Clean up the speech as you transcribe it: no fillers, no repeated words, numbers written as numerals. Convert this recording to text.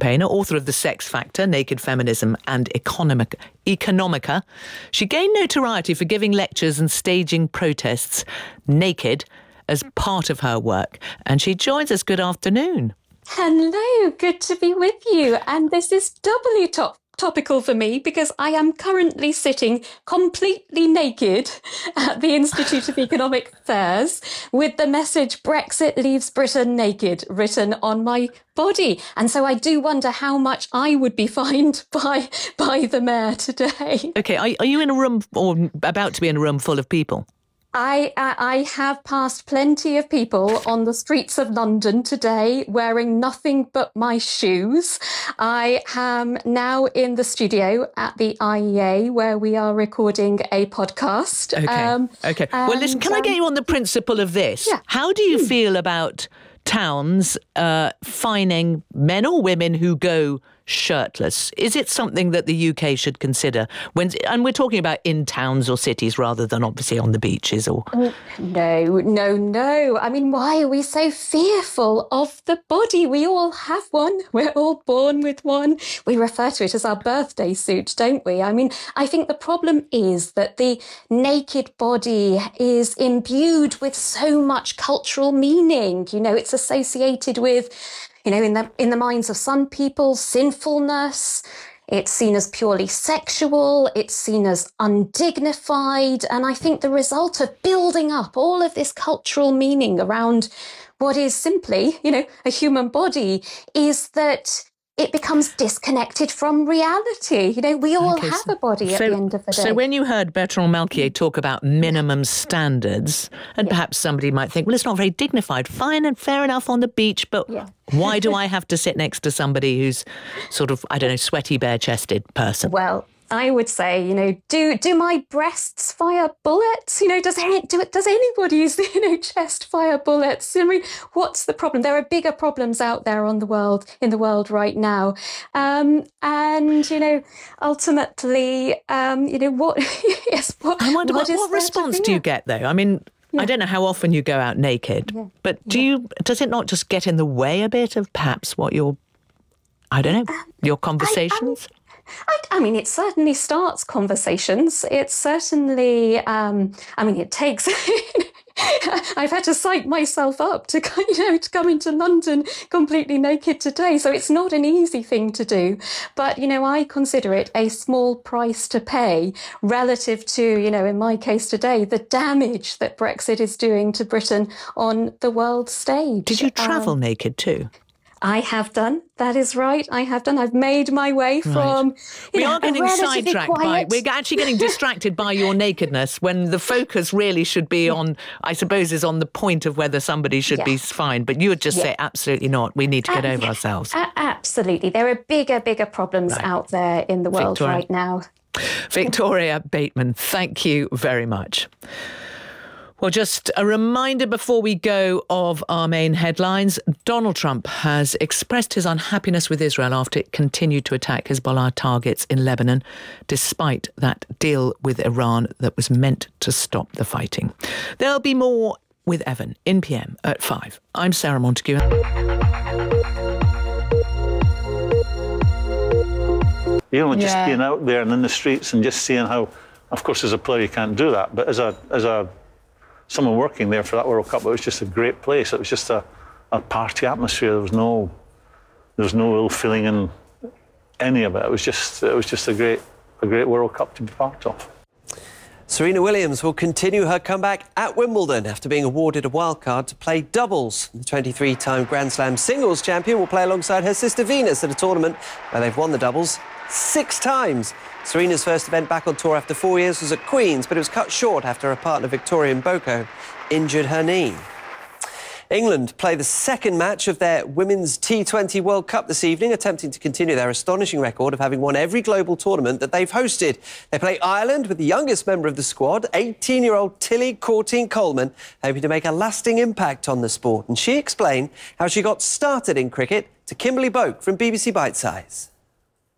campaigner, author of The Sex Factor, Naked Feminism and Economica. She gained notoriety for giving lectures and staging protests naked as part of her work. And she joins us. Good afternoon. Hello, good to be with you. And this is doubly topical for me because I am currently sitting completely naked at the Institute of Economic Affairs with the message "Brexit leaves Britain naked" written on my body. And so I do wonder how much I would be fined by the mayor today. OK, are you in a room or about to be in a room full of people? I have passed plenty of people on the streets of London today wearing nothing but my shoes. I am now in the studio at the IEA where we are recording a podcast. OK. Well, listen, can I get you on the principle of this? Yeah. How do you feel about towns fining men or women who go shirtless? Is it something that the UK should consider? And we're talking about in towns or cities rather than obviously on the beaches or... No. I mean, why are we so fearful of the body? We all have one. We're all born with one. We refer to it as our birthday suit, don't we? I mean, I think the problem is that the naked body is imbued with so much cultural meaning. You know, it's associated with, you know, in the minds of some people, sinfulness. It's seen as purely sexual. It's seen as undignified. And I think the result of building up all of this cultural meaning around what is simply, you know, a human body is that it becomes disconnected from reality. You know, we all have a body at the end of the day. So when you heard Bertrand Malquier talk about minimum standards, and perhaps somebody might think, well, it's not very dignified. Fine and fair enough on the beach, but why do I have to sit next to somebody who's sort of, I don't know, sweaty, bare-chested person? Well, I would say, you know, do my breasts fire bullets? You know, does anybody's, you know, chest fire bullets? I mean, what's the problem? There are bigger problems out there in the world right now. And, you know, ultimately, you know, what... yes, I wonder what response do you get, though? I mean... Yeah. I don't know how often you go out naked, but does it not just get in the way a bit of perhaps what your conversations? I mean, it certainly starts conversations. It certainly, it takes... I've had to psych myself up to come into London completely naked today. So it's not an easy thing to do. But, you know, I consider it a small price to pay relative to, you know, in my case today, the damage that Brexit is doing to Britain on the world stage. Did you travel naked too? I have done. That is right. I have done. I've made my way from... We are getting sidetracked we're actually getting distracted by your nakedness when the focus really should be on, I suppose, is on the point of whether somebody should be fined. But you would just say, absolutely not. We need to get over ourselves. Absolutely. There are bigger problems out there in the world right now. Victoria Bateman, thank you very much. Well, just a reminder before we go of our main headlines. Donald Trump has expressed his unhappiness with Israel after it continued to attack Hezbollah targets in Lebanon, despite that deal with Iran that was meant to stop the fighting. There'll be more with Evan in PM at 5. I'm Sarah Montague. You know, just being out there and in the streets and just seeing how, of course, as a player you can't do that, but as someone working there for that World Cup, it was just a great place. It was just a party atmosphere. There was no ill feeling in any of it. It was just a great World Cup to be part of. Serena Williams will continue her comeback at Wimbledon after being awarded a wildcard to play doubles. The 23-time Grand Slam singles champion will play alongside her sister Venus at a tournament where they've won the doubles 6 times. Serena's first event back on tour after 4 years was at Queen's, but it was cut short after her partner Victoria Mboko injured her knee. England play the second match of their Women's T20 World Cup this evening, attempting to continue their astonishing record of having won every global tournament that they've hosted. They play Ireland with the youngest member of the squad, 18-year-old Tilly Courtine-Coleman, hoping to make a lasting impact on the sport. And she explained how she got started in cricket to Kimberly Boak from BBC Bitesize.